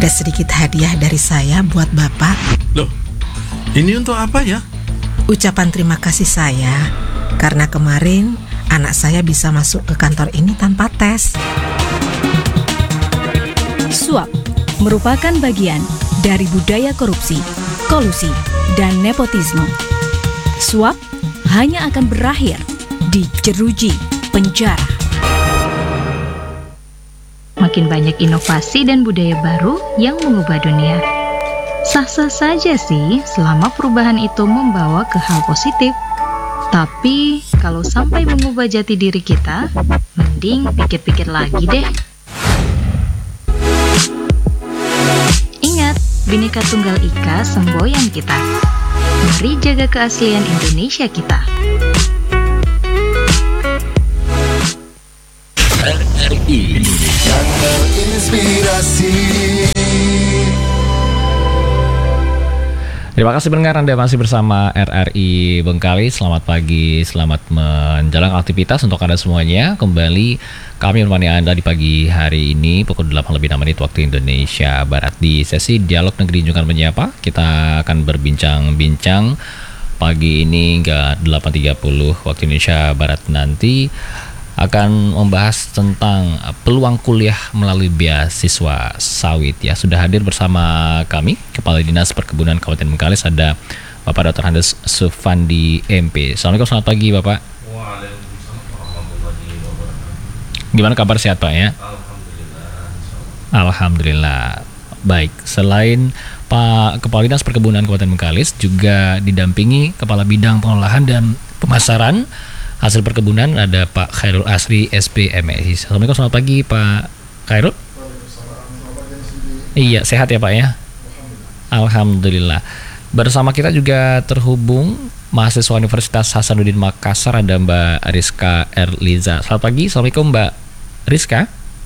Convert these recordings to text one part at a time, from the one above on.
Ada sedikit hadiah dari saya buat Bapak. Loh, ini untuk apa ya? Ucapan terima kasih saya karena kemarin anak saya bisa masuk ke kantor ini tanpa tes. Suap merupakan bagian dari budaya korupsi, kolusi, dan nepotisme. Suap hanya akan berakhir di jeruji penjara. Makin banyak inovasi dan budaya baru yang mengubah dunia. Sah-sah saja sih selama perubahan itu membawa ke hal positif. Tapi kalau sampai mengubah jati diri kita, mending pikir-pikir lagi deh. Ingat, Bhinneka Tunggal Ika semboyan kita. Mari jaga keaslian Indonesia kita. RRI Channel Inspirasi. Terima kasih pendengar, Anda masih bersama RRI Bengkalis. Selamat pagi, selamat menjalankan aktivitas untuk Anda semuanya. Kembali kami menemani Anda di pagi hari ini pukul 8:06 waktu Indonesia Barat. Di sesi Dialog Negeri Junjungan Menyapa, kita akan berbincang-bincang pagi ini hingga 8:30 waktu Indonesia Barat nanti. Akan membahas tentang peluang kuliah melalui beasiswa sawit ya. Sudah hadir bersama kami Kepala Dinas Perkebunan Kabupaten Bengkalis, ada Bapak Dr. Handes Sufandi MP. Assalamualaikum, selamat pagi Bapak. Gimana kabar, sehat Pak ya? Alhamdulillah. Baik, selain Pak Kepala Dinas Perkebunan Kabupaten Bengkalis, juga didampingi Kepala Bidang Pengolahan dan Pemasaran Hasil Perkebunan, ada Pak Khairul Asri SPMSI. Assalamualaikum, selamat pagi Pak Khairul. Iya, sehat ya Pak ya? Alhamdulillah. Bersama kita juga terhubung mahasiswa Universitas Hasanuddin Makassar, ada Mbak Rizka Erliza. Selamat pagi, Assalamualaikum Mbak Rizka.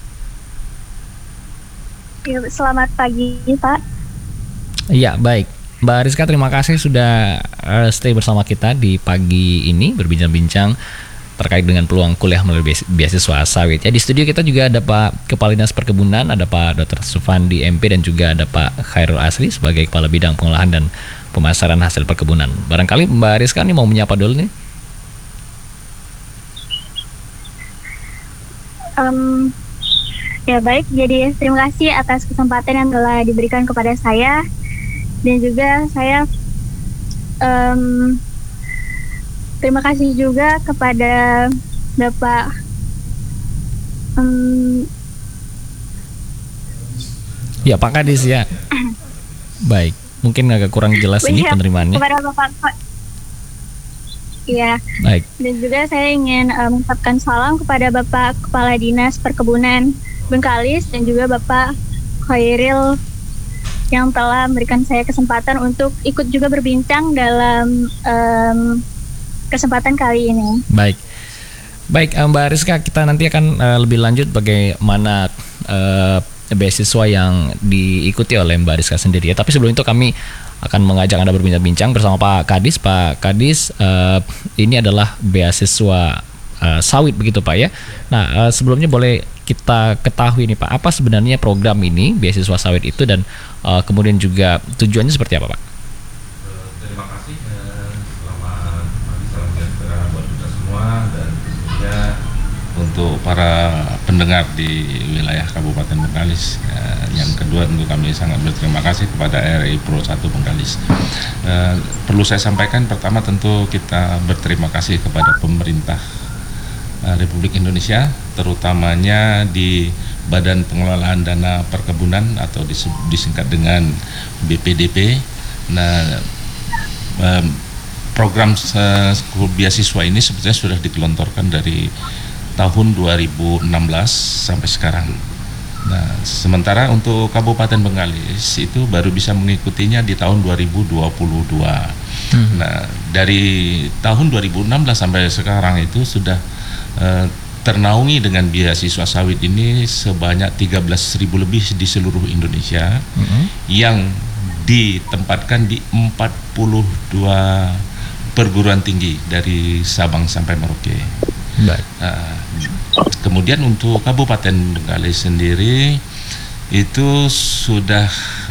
Ya, selamat pagi Pak. Iya, baik. Mbak Rizka, terima kasih sudah stay bersama kita di pagi ini, berbincang-bincang terkait dengan peluang kuliah melalui beasiswa sawit. Ya, di studio kita juga ada Pak Kepala Dinas Perkebunan, ada Pak Dr. Sufandi MP, dan juga ada Pak Khairul Asri sebagai Kepala Bidang Pengolahan dan Pemasaran Hasil Perkebunan. Barangkali Mbak Rizka ini mau menyapa dulu nih. Ya baik, jadi terima kasih atas kesempatan yang telah diberikan kepada saya. Dan juga saya terima kasih juga kepada Bapak ya Pak Kadis ya. Baik, mungkin agak kurang jelas ini penerimaannya. Kepada Bapak, ya. Baik. Dan juga saya ingin mengucapkan salam kepada Bapak Kepala Dinas Perkebunan Bengkalis dan juga Bapak Khairil yang telah memberikan saya kesempatan untuk ikut juga berbincang dalam kesempatan kali ini. Baik, Mbak Rizka, kita nanti akan lebih lanjut bagaimana beasiswa yang diikuti oleh Mbak Rizka sendiri ya. Tapi sebelum itu kami akan mengajak Anda berbincang-bincang bersama Pak Kadis. Pak Kadis, ini adalah beasiswa sawit begitu Pak ya. Nah, sebelumnya boleh kita ketahui nih Pak, apa sebenarnya program ini beasiswa sawit itu, dan kemudian juga tujuannya seperti apa Pak? Terima kasih, selamat pagi, salam sejahtera buat kita semua, dan tentunya untuk para pendengar di wilayah Kabupaten Bengkalis. Yang kedua, tentu kami sangat berterima kasih kepada RRI Pro 1 Bengkalis. Perlu saya sampaikan, pertama tentu kita berterima kasih kepada pemerintah Republik Indonesia, terutamanya di Badan Pengelolaan Dana Perkebunan atau disingkat dengan BPDP. Nah, program beasiswa ini sebetulnya sudah digelontorkan dari tahun 2016 sampai sekarang. Nah, sementara untuk Kabupaten Bengkalis itu baru bisa mengikutinya di tahun 2022. Nah, dari tahun 2016 sampai sekarang itu sudah ternaungi dengan beasiswa sawit ini sebanyak 13.000 lebih di seluruh Indonesia, yang ditempatkan di 42 perguruan tinggi dari Sabang sampai Merauke. Kemudian untuk Kabupaten Bengkalis sendiri itu sudah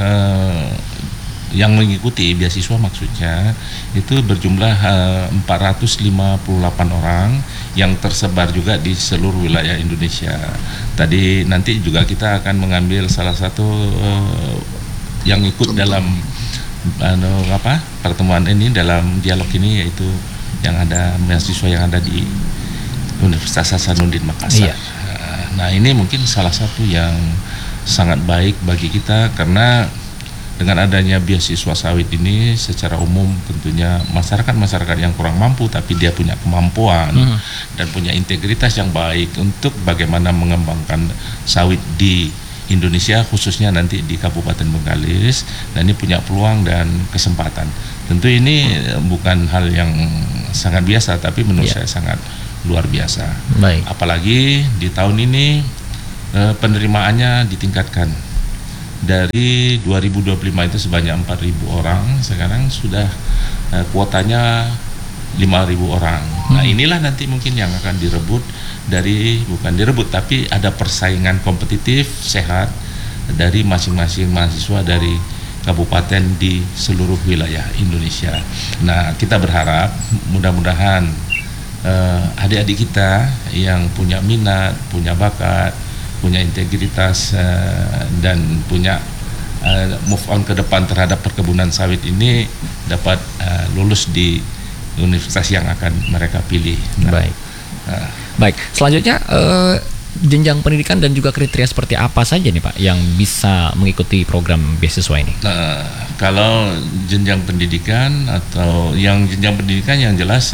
yang mengikuti beasiswa maksudnya itu berjumlah 458 orang yang tersebar juga di seluruh wilayah Indonesia. Tadi nanti juga kita akan mengambil salah satu yang ikut dalam pertemuan ini, dalam dialog ini, yaitu yang ada mahasiswa yang ada di Universitas Hasanuddin Makassar. Nah, ini mungkin salah satu yang sangat baik bagi kita, karena dengan adanya beasiswa sawit ini secara umum tentunya masyarakat yang kurang mampu tapi dia punya kemampuan dan punya integritas yang baik untuk bagaimana mengembangkan sawit di Indonesia, khususnya nanti di Kabupaten Bengkalis. Dan ini punya peluang dan kesempatan. Tentu ini bukan hal yang sangat biasa, tapi menurut saya sangat luar biasa. Baik. Apalagi di tahun ini penerimaannya ditingkatkan. Dari 2025 itu sebanyak 4.000 orang, sekarang sudah kuotanya 5.000 orang. Nah, inilah nanti mungkin yang akan direbut bukan direbut, tapi ada persaingan kompetitif sehat dari masing-masing mahasiswa dari kabupaten di seluruh wilayah Indonesia. Nah, kita berharap mudah-mudahan adik-adik kita yang punya minat, punya bakat, punya integritas dan punya move on ke depan terhadap perkebunan sawit ini dapat lulus di universitas yang akan mereka pilih. Nah, Baik. Selanjutnya jenjang pendidikan dan juga kriteria seperti apa saja nih Pak yang bisa mengikuti program beasiswa ini? Nah, kalau jenjang pendidikan atau yang jenjang pendidikan yang jelas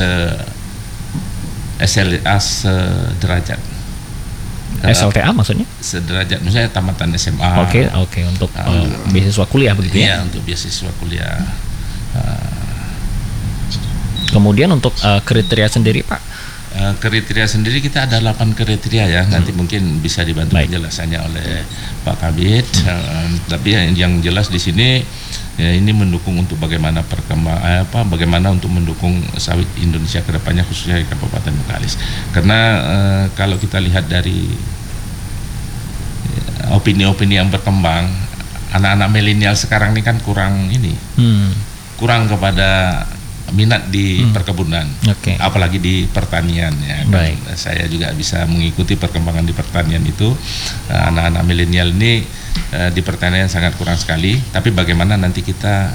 SLA sederajat. SLTA maksudnya? Sederajat, misalnya tamatan SMA. Oke, untuk beasiswa kuliah begitu ya? Iya, untuk beasiswa kuliah. Kemudian untuk kriteria sendiri Pak? Kriteria sendiri kita ada 8 kriteria ya. Nanti mungkin bisa dibantu penjelasannya oleh Pak Kabid. Tapi yang jelas di sini ya, ini mendukung untuk bagaimana bagaimana untuk mendukung sawit Indonesia ke depannya, khususnya di Kabupaten Bengkalis. Karena kalau kita lihat dari opini-opini yang berkembang, anak-anak milenial sekarang ini kan kurang kepada minat di perkebunan, apalagi di pertanian ya. Saya juga bisa mengikuti perkembangan di pertanian itu. Anak-anak milenial ini di pertanian sangat kurang sekali. Tapi bagaimana nanti kita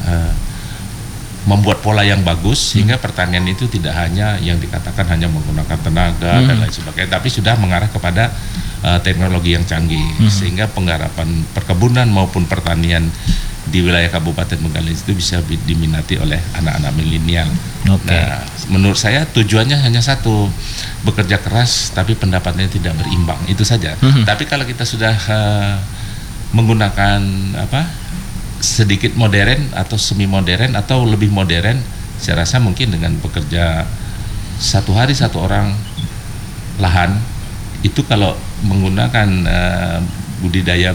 membuat pola yang bagus sehingga pertanian itu tidak hanya yang dikatakan hanya menggunakan tenaga dan lain sebagainya, tapi sudah mengarah kepada teknologi yang canggih, sehingga penggarapan perkebunan maupun pertanian di wilayah Kabupaten Bengkalis itu bisa diminati oleh anak-anak milenial. Nah, menurut saya tujuannya hanya satu, bekerja keras tapi pendapatnya tidak berimbang, itu saja. Tapi kalau kita sudah menggunakan sedikit modern atau semi modern atau lebih modern, saya rasa mungkin dengan bekerja satu hari satu orang lahan itu, kalau menggunakan budaya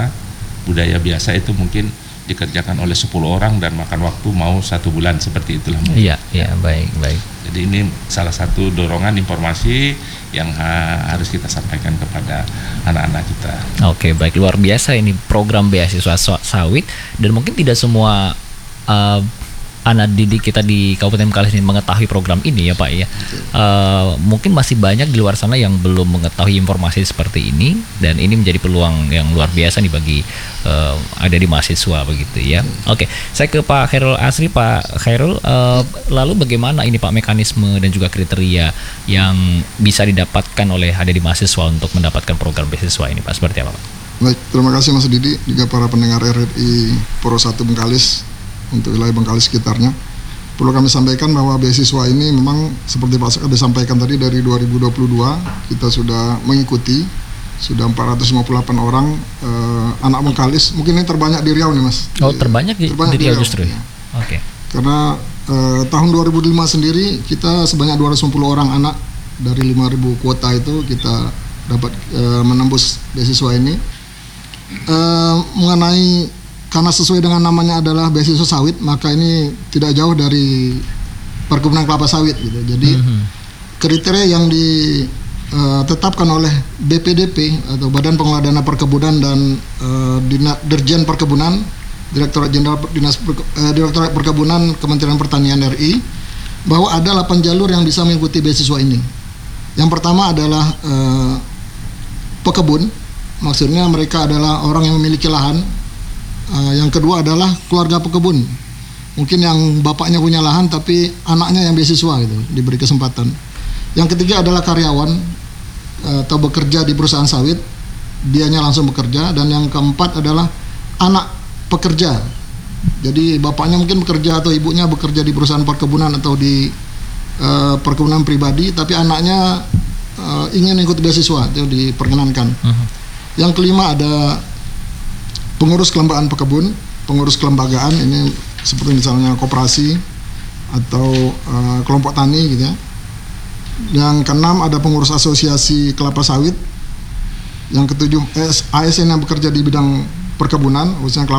biasa itu mungkin dikerjakan oleh 10 orang dan makan waktu mau 1 bulan, seperti itulah. Iya, baik. Jadi ini salah satu dorongan informasi yang harus kita sampaikan kepada anak-anak kita. Oke, baik, luar biasa ini program beasiswa sawit, dan mungkin tidak semua anak didik kita di Kabupaten Bengkalis ini mengetahui program ini ya Pak ya. Mungkin masih banyak di luar sana yang belum mengetahui informasi seperti ini, dan ini menjadi peluang yang luar biasa nih bagi ada di mahasiswa begitu ya. Oke, saya ke Pak Khairul Asri. Pak Khairul, lalu bagaimana ini Pak mekanisme dan juga kriteria yang bisa didapatkan oleh ada di mahasiswa untuk mendapatkan program beasiswa ini Pak, seperti apa Pak? Baik, terima kasih Mas Didi, juga para pendengar RRI Pro 1 Bengkalis untuk wilayah Bengkalis sekitarnya. Perlu kami sampaikan bahwa beasiswa ini memang seperti Pak Sekada sampaikan tadi, dari 2022 kita sudah mengikuti, sudah 458 orang anak Bengkalis. Mungkin ini terbanyak di Riau nih Mas. Terbanyak di Riau justru ya? Oke. Karena tahun 2005 sendiri kita sebanyak 210 orang anak dari 5.000 kuota itu kita dapat menembus beasiswa ini. Mengenai, karena sesuai dengan namanya adalah beasiswa sawit, maka ini tidak jauh dari perkebunan kelapa sawit gitu. Jadi kriteria yang ditetapkan oleh BPDP atau Badan Pengelola Dana Perkebunan dan Dirjen Perkebunan, Direktorat Jenderal Direktorat Perkebunan Kementerian Pertanian RI, bahwa ada 8 jalur yang bisa mengikuti beasiswa ini. Yang pertama adalah pekebun, maksudnya mereka adalah orang yang memiliki lahan. Yang kedua adalah keluarga pekebun, mungkin yang bapaknya punya lahan tapi anaknya yang beasiswa gitu, diberi kesempatan. Yang ketiga adalah karyawan atau bekerja di perusahaan sawit, dianya langsung bekerja. Dan yang keempat adalah anak pekerja. Jadi bapaknya mungkin bekerja atau ibunya bekerja di perusahaan perkebunan atau di perkebunan pribadi, tapi anaknya ingin ikut beasiswa, itu diperkenankan. Yang kelima ada pengurus kelembagaan pekebun, pengurus kelembagaan, ini seperti misalnya koperasi atau kelompok tani gitu ya. Yang keenam ada pengurus asosiasi kelapa sawit. Yang ketujuh ASN yang bekerja di bidang perkebunan, khususnya kelapa